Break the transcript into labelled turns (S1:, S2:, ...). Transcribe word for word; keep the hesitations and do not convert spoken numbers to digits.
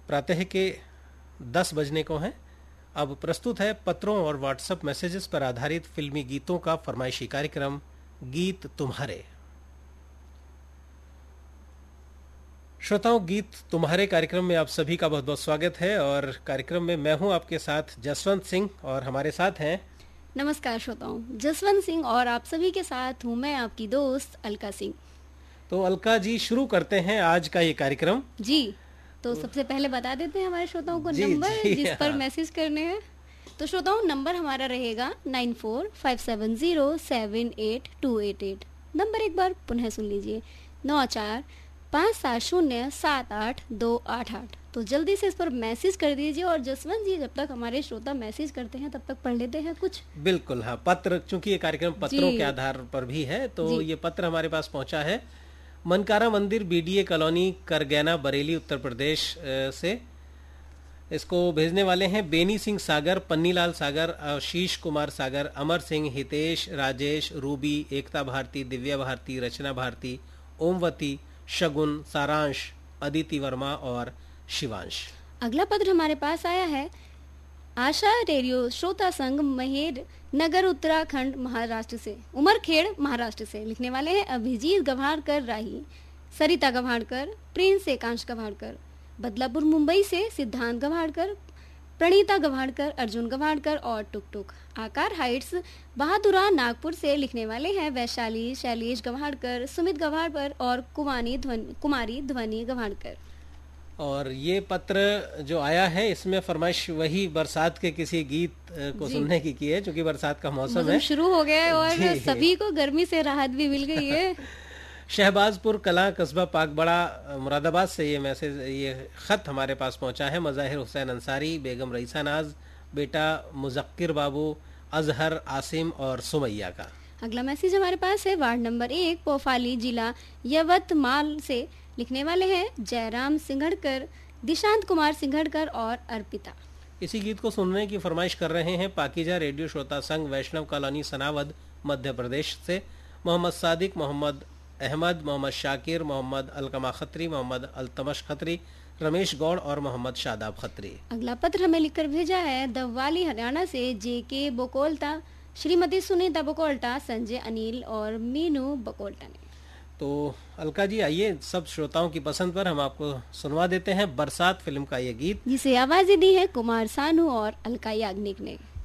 S1: प्रातः के दस बजने को हैं। अब प्रस्तुत है पत्रों और व्हाट्सएप मैसेजेस पर आधारित फिल्मी गीतों का फरमाइशी कार्यक्रम गीत तुम्हारे। श्रोताओं, गीत तुम्हारे कार्यक्रम में आप सभी का बहुत बहुत स्वागत है और कार्यक्रम में मैं हूं आपके साथ जसवंत सिंह और हमारे साथ हैं।
S2: नमस्कार श्रोताओं, जसवंत सिंह और आप सभी के साथ हूं मैं आपकी दोस्त अलका सिंह।
S1: तो अलका जी, शुरू करते हैं आज का ये कार्यक्रम।
S2: जी, तो सबसे पहले बता देते हैं हमारे श्रोताओं को नंबर जी, जिस पर मैसेज करने हैं। तो श्रोताओं, नंबर हमारा रहेगा nine four five seven zero seven eight to eight eight. Number एक बार पुनः सुन लीजिए, नौ चार पाँच सात शून्य सात आठ दो आठ आठ। तो जल्दी से इस पर मैसेज कर दीजिए। और जसवंत जी, जब तक हमारे श्रोता मैसेज करते हैं तब तक पढ़ लेते हैं कुछ।
S1: बिल्कुल, हाँ, पत्र, चूंकि ये कार्यक्रम पत्रों के आधार पर भी है तो ये पत्र हमारे पास पहुंचा है मनकारा मंदिर, बीडीए कॉलोनी, करगैना, बरेली, उत्तर प्रदेश से। इसको भेजने वाले हैं बेनी सिंह सागर, पन्नीलाल सागर, आशीष कुमार सागर, अमर सिंह, हितेश, राजेश, रूबी, एकता भारती, दिव्या भारती, रचना भारती, ओमवती, शगुन, सारांश, अदिति वर्मा और शिवांश।
S2: अगला पत्र हमारे पास आया है आशा रेडियो श्रोता संघ, महेर नगर, उत्तराखंड, महाराष्ट्र से, उमरखेड़, महाराष्ट्र से। लिखने वाले हैं अभिजीत गभाड़कर राही, सरिता गभाड़कर, प्रिंस एकांश गभाड़कर। बदलापुर मुंबई से सिद्धांत गभाड़कर, प्रणीता गभाड़कर, अर्जुन गभाड़कर और टुक टुक। आकार हाइट्स, बहादुरा, नागपुर से। लिखने वाले हैं वैशाली, शैलेश गभाड़कर, सुमित गभाड़कर और कुमारी ध्वनि कुमारी ध्वनि गभाड़कर।
S1: और ये पत्र जो आया है इसमें फरमाइश वही बरसात के किसी गीत को सुनने की की है, क्योंकि बरसात का मौसम है,
S2: शुरू हो गया है और सभी को गर्मी से राहत भी मिल गई है।
S1: शहबाजपुर कला, कस्बा पाकबड़ा, मुरादाबाद से ये मैसेज, ये खत हमारे पास पहुंचा है मज़ाहिर हुसैन अंसारी, बेगम रईसा नाज, बेटा मुजक्किर बाबू, अजहर, आसिम और सुमैया का।
S2: अगला मैसेज हमारे पास है वार्ड नंबर एक, पोफाली, जिला यवतमाल से। लिखने वाले हैं जयराम सिंघड़कर, दिशांत कुमार सिंघड़कर और अर्पिता।
S1: इसी गीत को सुनने की फरमाइश कर रहे हैं पाकीजा रेडियो श्रोता संघ, वैष्णव कॉलोनी, सनावद, मध्य प्रदेश से। मोहम्मद सादिक, मोहम्मद अहमद, मोहम्मद शाकिर, मोहम्मद अलकमा खत्री, मोहम्मद अल्तमश खत्री, रमेश गौड़ और मोहम्मद शादाब खत्री।
S2: अगला पत्र हमें लिखकर भेजा है दवाली, हरियाणा से, जे के बोकोल्टा, श्रीमती सुनीता बोकोल्टा, संजय अनिल और मीनू बोकोल्टा ने।
S1: तो अलका जी, आइए सब श्रोताओं की पसंद पर हम आपको सुनवा देते हैं बरसात फिल्म का ये गीत,
S2: जिसे आवाजें दी है कुमार सानू और अलका याग्निक ने।